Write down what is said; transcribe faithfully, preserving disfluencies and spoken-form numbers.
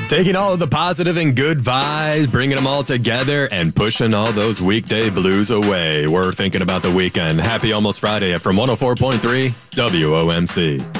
Taking all of the positive and good vibes, bringing them all together, and pushing all those weekday blues away. We're thinking about the weekend. Happy almost Friday from one oh four point three W O M C.